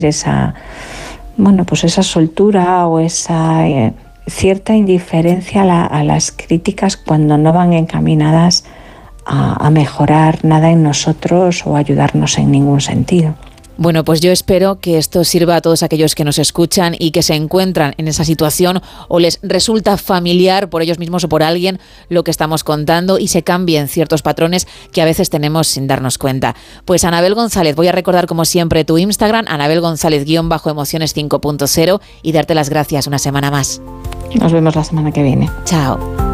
esa, bueno, pues esa soltura o esa cierta indiferencia a las críticas cuando no van encaminadas a mejorar nada en nosotros o ayudarnos en ningún sentido. Bueno, pues yo espero que esto sirva a todos aquellos que nos escuchan y que se encuentran en esa situación o les resulta familiar por ellos mismos o por alguien lo que estamos contando y se cambien ciertos patrones que a veces tenemos sin darnos cuenta. Pues Anabel González, voy a recordar como siempre tu Instagram, Anabel González_emociones 5.0 y darte las gracias una semana más. Nos vemos la semana que viene. Chao.